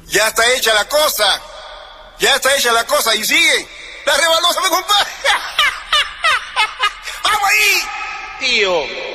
Ya está hecha la cosa. Ya está hecha la cosa y sigue. La rebalosa, me compadre. ¡Vamos ahí! Tío,